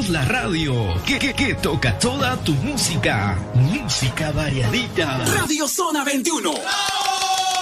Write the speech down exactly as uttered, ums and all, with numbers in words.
es la radio que, que, que toca toda tu música. Música variadita. Radio Zona veintiuno.